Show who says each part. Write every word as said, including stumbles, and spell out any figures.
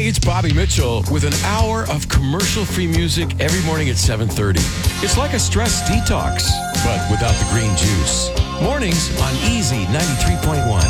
Speaker 1: it's Bobby Mitchell with an hour of commercial-free music every morning at seven thirty. It's like a stress detox, but without the green juice. Mornings on Easy ninety-three point one.